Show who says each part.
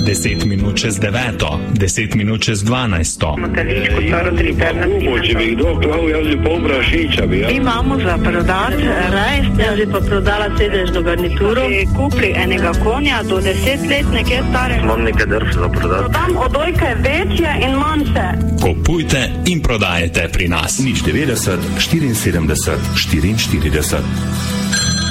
Speaker 1: 10 minut čez 9, 10 minut čez 12.
Speaker 2: Če bi kdo klav, jaz bi pol prašiča.
Speaker 3: Mi imamo za prodati rajs, jaz bi pa prodala sedežno garnituro. Kupili enega konja do 10 let, nekaj stare.
Speaker 2: Imam nekaj drv za prodati.
Speaker 3: Prodam odojke večje in manjše.
Speaker 1: Kupujte in prodajete pri nas.
Speaker 4: 090 74 44.